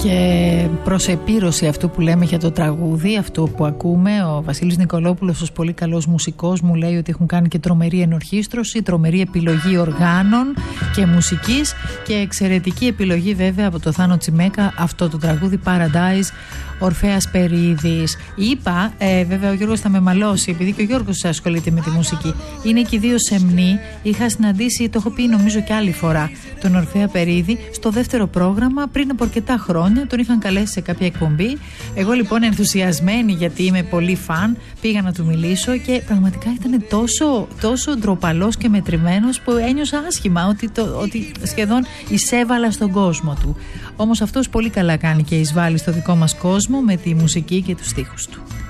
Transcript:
Και προς επίρρωση αυτού που λέμε για το τραγούδι, αυτό που ακούμε, ο Βασίλης Νικολόπουλος ως πολύ καλός μουσικός μου λέει ότι έχουν κάνει και τρομερή ενορχήστρωση, τρομερή επιλογή οργάνων και μουσικής και εξαιρετική επιλογή βέβαια από το Θάνο Τσιμέκα, αυτό το τραγούδι Paradise, Ορφέας Περίδης. Είπα, βέβαια ο Γιώργος θα με μαλώσει, επειδή και ο Γιώργος ασχολείται με τη μουσική. Είναι και οι δύο σεμνοί. Είχα συναντήσει, το έχω πει νομίζω και άλλη φορά, τον Ορφέα Περίδη στο δεύτερο πρόγραμμα πριν από αρκετά χρόνια. Τον είχαν καλέσει σε κάποια εκπομπή. Εγώ λοιπόν ενθουσιασμένη, γιατί είμαι πολύ φαν, πήγα να του μιλήσω και πραγματικά ήταν τόσο ντροπαλός και μετρημένος που ένιωσα άσχημα ότι σχεδόν εισέβαλα στον κόσμο του. Όμως αυτός πολύ καλά κάνει και εισβάλλει στο δικό μας κόσμο με τη μουσική και τους στίχους του.